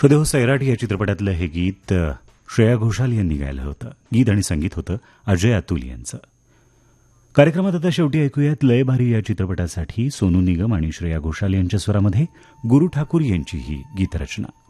श्रोते हो, सैराट या चित्रपटातलं हे गीत श्रेया घोषाल यांनी गायलं होतं. गीत आणि संगीत होतं अजय अतुल यांचं. कार्यक्रमात आता शेवटी ऐकूयात लय भारी या चित्रपटासाठी सोनू निगम आणि श्रेया घोषाल यांच्या स्वरामध्ये गुरु ठाकूर यांची ही गीतरचना.